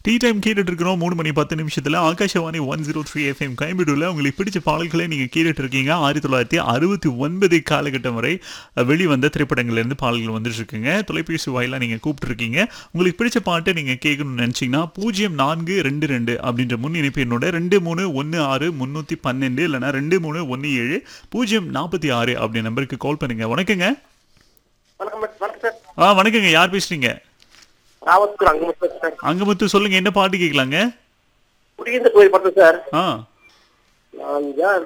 Tea time கேட்டுட்டு இருக்கிறோம் 3 மணி 10 நிமிஷத்துல ஆகாஷவாணி 103 FM கோயம்புத்தூர்ல உங்களுக்கு பிடிச்ச பாடல்களை நீங்க கேட்டுட்டு இருக்கீங்க. 1969 காலகட்டம் வரை வெளிவந்த திரைப்படங்கள்ல இருந்து பாடல்கள் வந்துட்டு இருக்குங்க. தொலைபேசி வாயிலா நீங்க கூப்பிட்டு இருக்கீங்க. உங்களுக்கு பிடிச்ச பாட்டை நீங்க கேட்கணும்னு நினைச்சீங்கன்னா 0422 அப்படின்ற முன் இணைப்பு என்னோட 2316 312 இல்லைன்னா 2317 046 அப்படி நம்பருக்கு கால் பண்ணுங்க. வணக்கங்க. வணக்கம் சார். வணக்கங்க. யார் பேசுறீங்க? ராவத்தூர் அங்கமுத்து சார். அங்கமுத்து சொல்லுங்க, என்ன பாட்டு கேட்கலாங்க? குடியிருந்த கோயில் படத்து சார். ஆ நான் யார்